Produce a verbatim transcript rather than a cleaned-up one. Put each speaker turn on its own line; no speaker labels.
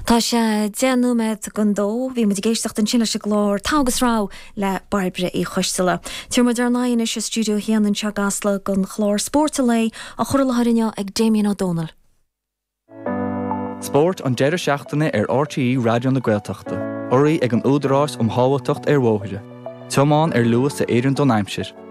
Tá sé déanúmed gon dó, bhí mud géisteach an sinne se glór tágus rá le Barbara í chuistela. Tír mar ar nain is stúdio héanann se gasla gon chlór spórta lei a chur lethirine ag Damien O'Donnell.
Sport an deireadh seachtaine ar R T E Radio na Gaeltachta. Orí ag an údarás um hábhailteacht ar mhóthaide. Teamáin ar luas sa Éireann Don Aimsir.